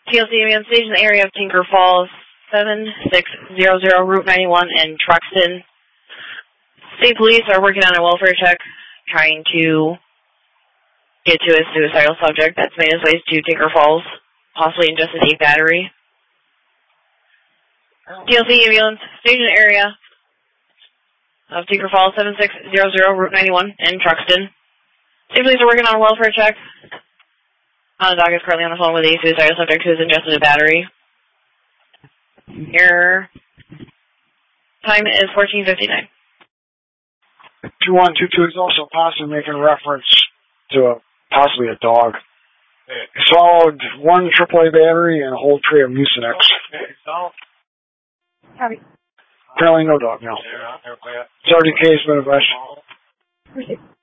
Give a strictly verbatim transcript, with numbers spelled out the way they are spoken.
T L C ambulance stage in the area of Tinker Falls, seven six zero zero Route ninety-one in Truxton. State police are working on a welfare check, trying to get to a suicidal subject that's made his way to Tinker Falls, possibly ingested a battery. T L C ambulance stage in the area of Tinker Falls, seven six zero zero Route ninety-one in Truxton. State police are working on a welfare check. Uh, the dog is currently on the phone with a suicidal subject who has ingested a battery. Your time is fourteen fifty-nine. two one two two is also possibly making reference to a, possibly a dog. He swallowed one triple A battery and a whole tray of Mucinex. Copy. Apparently no dog, no. Sergeant K has been advised.